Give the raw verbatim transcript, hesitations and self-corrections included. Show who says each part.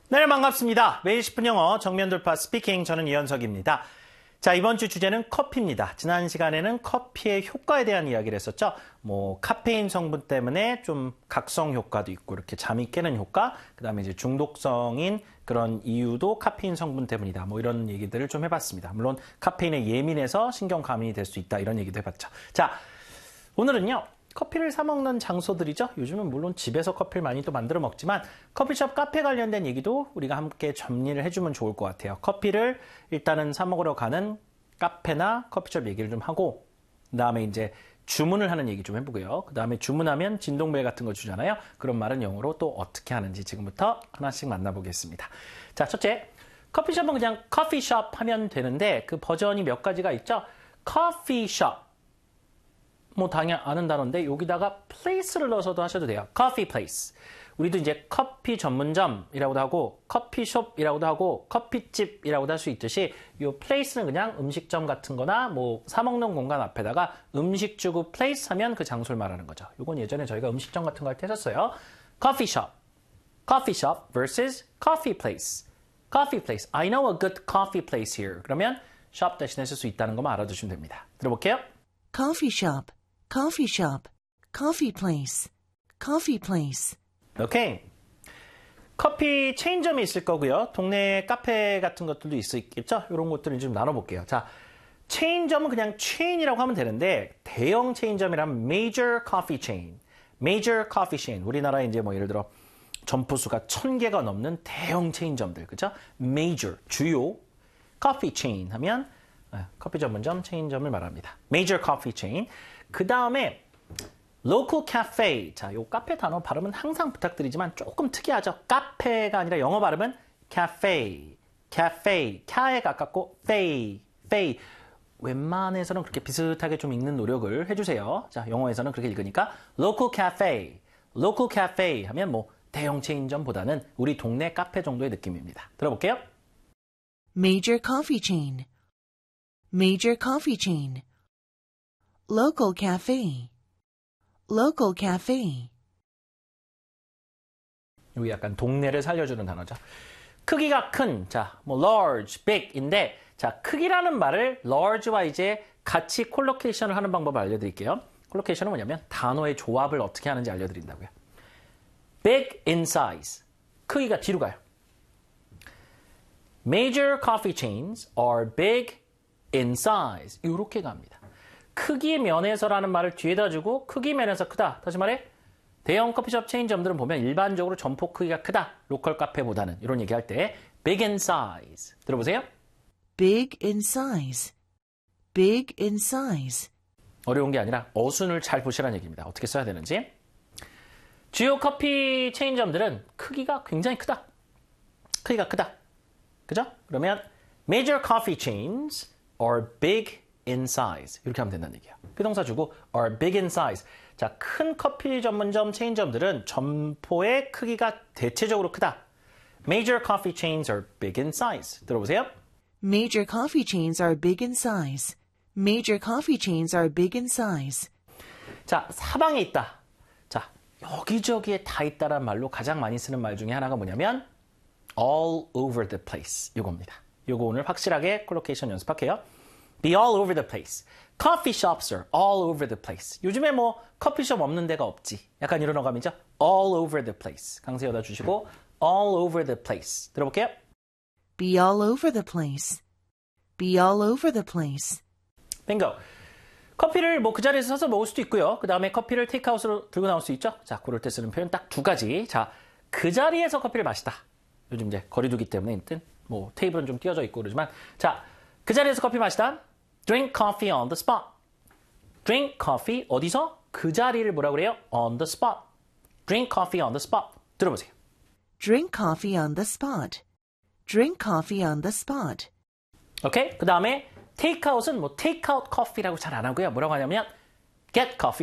Speaker 1: 네, 반갑습니다. 매일 십 분 영어 정면 돌파 스피킹, 저는 이현석입니다. 자, 이번 주 주제는 커피입니다. 지난 시간에는 커피의 효과에 대한 이야기를 했었죠. 뭐 카페인 성분 때문에 좀 각성 효과도 있고 이렇게 잠이 깨는 효과, 그다음에 이제 중독성인 그런 이유도 카페인 성분 때문이다. 뭐 이런 얘기들을 좀 해봤습니다. 물론 카페인에 예민해서 신경 과민이 될 수 있다, 이런 얘기도 해봤죠. 자, 오늘은요. 커피를 사 먹는 장소들이죠. 요즘은 물론 집에서 커피를 많이 또 만들어 먹지만 커피숍, 카페 관련된 얘기도 우리가 함께 정리를 해주면 좋을 것 같아요. 커피를 일단은 사 먹으러 가는 카페나 커피숍 얘기를 좀 하고, 그 다음에 이제 주문을 하는 얘기 좀 해보고요. 그 다음에 주문하면 진동벨 같은 거 주잖아요. 그런 말은 영어로 또 어떻게 하는지 지금부터 하나씩 만나보겠습니다. 자, 첫째, 커피숍은 그냥 커피숍 하면 되는데 그 버전이 몇 가지가 있죠. 커피숍. 뭐 당연 아는 단어인데 여기다가 place를 넣어서도 하셔도 돼요. coffee place. 우리도 이제 커피 전문점이라고도 하고 커피숍이라고도 하고 커피집이라고도 할 수 있듯이 이 place는 그냥 음식점 같은 거나 뭐 사 먹는 공간 앞에다가 음식 주고 place 하면 그 장소를 말하는 거죠. 이건 예전에 저희가 음식점 같은 거 할 때 했었어요. coffee shop. coffee shop versus coffee place. coffee place. I know a good coffee place here. 그러면 shop 대신에 쓸 수 있다는 것만 알아두시면 됩니다. 들어볼게요.
Speaker 2: coffee shop. Coffee shop, coffee place, coffee place.
Speaker 1: 오케이. 커피 체인점이 있을 거고요. 동네 카페 같은 것들도 있겠죠. 이런 것들을 좀 나눠볼게요. 자, 체인점은 그냥 체인이라고 하면 되는데 대형 체인점이라면 major coffee chain, major coffee chain. 우리나라에 이제 뭐 예를 들어 점포수가 천 개가 넘는 대형 체인점들, 그죠? major, 주요 coffee chain 하면 커피 전문점, 체인점을 말합니다. major coffee chain. 그 다음에 local cafe. 자, 요 카페 단어 발음은 항상 부탁드리지만 조금 특이하죠. 카페가 아니라 영어 발음은 cafe, cafe, ca에 가깝고 fey, fey. 웬만해서는 그렇게 비슷하게 좀 읽는 노력을 해주세요. 자, 영어에서는 그렇게 읽으니까 local cafe, local cafe 하면 뭐 대형 체인점보다는 우리 동네 카페 정도의 느낌입니다. 들어볼게요.
Speaker 2: Major coffee chain, major coffee chain. Local cafe, local cafe.
Speaker 1: 여기 약간 동네를 살려주는 단어죠. 크기가 큰, 자, 뭐 large, big인데, 자, 크기라는 말을 large와 이제 같이 콜로케이션을 하는 방법을 알려드릴게요. 콜로케이션은 뭐냐면 단어의 조합을 어떻게 하는지 알려드린다고요. big in size, 크기가 뒤로 가요. Major coffee chains are big in size. 이렇게 갑니다. 크기 면에서라는 말을 뒤에다 주고 크기 면에서 크다. 다시 말해, 대형 커피숍 체인점들은 보면 일반적으로 점포 크기가 크다. 로컬 카페보다는 이런 얘기할 때 big in size. 들어보세요.
Speaker 2: Big in size, big in size.
Speaker 1: 어려운 게 아니라 어순을 잘 보시라는 얘기입니다. 어떻게 써야 되는지. 주요 커피 체인점들은 크기가 굉장히 크다. 크기가 크다. 그죠? 그러면 major coffee chains are big in size. 이렇게 하면 된다는 얘기예요. 비동사 주고 are big in size. 자, 큰 커피 전문점 체인점들은 점포의 크기가 대체적으로 크다. Major coffee chains are big in size. 들어보세요.
Speaker 2: Major coffee chains are big in size. Major coffee chains are big in size.
Speaker 1: 자, 사방에 있다. 자, 여기저기에 다 있다란 말로 가장 많이 쓰는 말 중에 하나가 뭐냐면 all over the place. 이겁니다. 이거 오늘 확실하게 콜로케이션 연습할게요. Be all over the place. Coffee shops are all over the place. 요즘에 뭐 커피숍 없는 데가 없지. 약간 이런 어감이죠. All over the place. 강세 여다 주시고 all over the place. 들어볼게요.
Speaker 2: Be all over the place. Be all over the place.
Speaker 1: 빙고. 커피를 뭐 그 자리에서 사서 먹을 수도 있고요. 그 다음에 커피를 테이크아웃으로 들고 나올 수 있죠. 자, 그럴 때 쓰는 표현 딱 두 가지. 자, 그 자리에서 커피를 마시다. 요즘 이제 거리두기 때문에 일단 뭐 테이블은 좀 띄어져 있고 그러지만, 자, 그 자리에서 커피 마시다. Drink coffee on the spot. Drink coffee 어디서? 그 자리를 뭐라고 그래요? On the spot. Drink coffee on the spot. 들어보세요.
Speaker 2: Drink coffee on the spot. Drink coffee on the spot.
Speaker 1: 오케이? 그 다음에 테이크아웃은 뭐 테이크아웃 커피라고 잘 안 하고요. 뭐라고 하냐면 get coffee